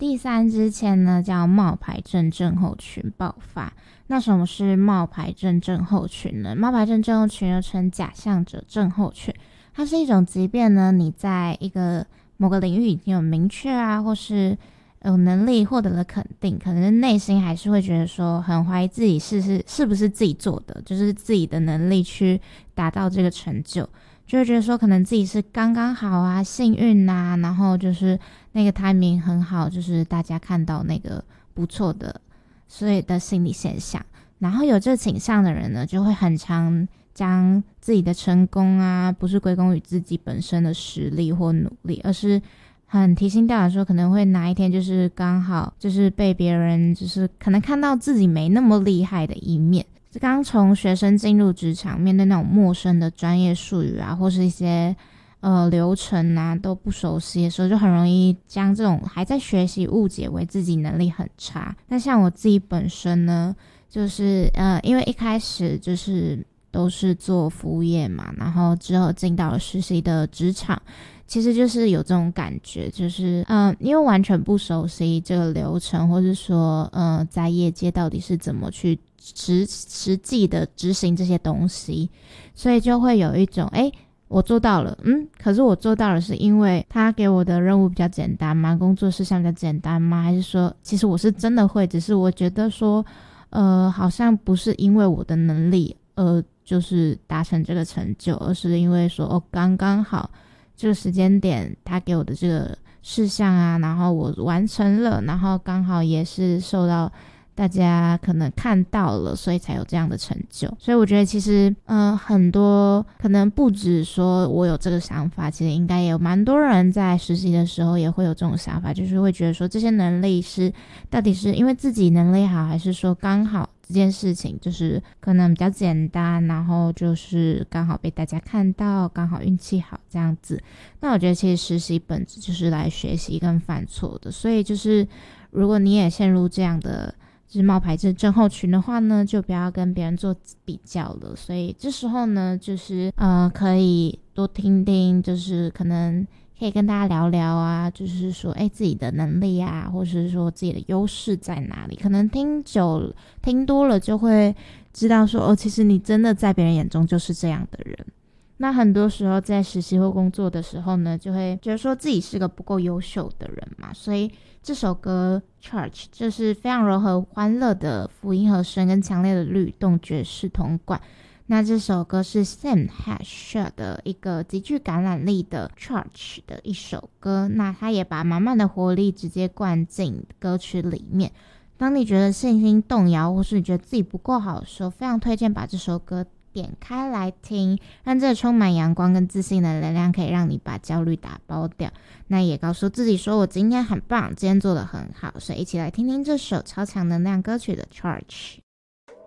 第3支签呢叫冒牌症症候群爆发。那什么是冒牌症症候群呢？冒牌症症候群又称假象者症候群，它是一种即便呢你在一个某个领域已经有明确啊，或是有能力获得了肯定，可能内心还是会觉得说很怀疑自己是不是自己做的，就是自己的能力去达到这个成就，就会觉得说可能自己是刚刚好啊，幸运啊，然后就是那个 timing 很好，就是大家看到那个不错的，所以的心理现象。然后有这倾向的人呢，就会很常将自己的成功啊，不是归功于自己本身的实力或努力，而是很提心吊胆说可能会哪一天就是刚好就是被别人就是可能看到自己没那么厉害的一面。刚从学生进入职场，面对那种陌生的专业术语啊，或是一些流程啊都不熟悉的时候，就很容易将这种还在学习误解为自己能力很差。那像我自己本身呢，就是因为一开始就是都是做服务业嘛，然后之后进到了实习的职场，其实就是有这种感觉，就是因为完全不熟悉这个流程，或是说在业界到底是怎么去实际的执行这些东西，所以就会有一种我做到了，可是我做到了是因为他给我的任务比较简单吗？工作事项比较简单吗？还是说其实我是真的会，只是我觉得说好像不是因为我的能力就是达成这个成就，而是因为说刚刚好这个时间点他给我的这个事项啊，然后我完成了，然后刚好也是受到大家可能看到了，所以才有这样的成就。所以我觉得其实很多可能不止说我有这个想法，其实应该也有蛮多人在实习的时候也会有这种想法，就是会觉得说这些能力是到底是因为自己能力好，还是说刚好这件事情就是可能比较简单，然后就是刚好被大家看到，刚好运气好这样子。那我觉得其实实习本质就是来学习跟犯错的，所以就是如果你也陷入这样的就是冒牌症症候群的话呢，就不要跟别人做比较了。所以这时候呢，就是可以多听听，就是可能可以跟大家聊聊啊，就是说自己的能力啊，或是说自己的优势在哪里。可能听多了就会知道说其实你真的在别人眼中就是这样的人。那很多时候在实习或工作的时候呢，就会觉得说自己是个不够优秀的人嘛，所以这首歌 Church 就是非常柔和欢乐的辅音和声跟强烈的律动爵士铜管。那这首歌是 Sam Hash 的一个极具感染力的 Church 的一首歌，那他也把满满的活力直接灌进歌曲里面。当你觉得信心动摇，或是你觉得自己不够好的时候，非常推荐把这首歌点开来听，让这充满阳光跟自信的能量可以让你把焦虑打包掉。那也告诉自己说我今天很棒，今天做得很好，所以一起来听听这首超强能量歌曲的 Charge。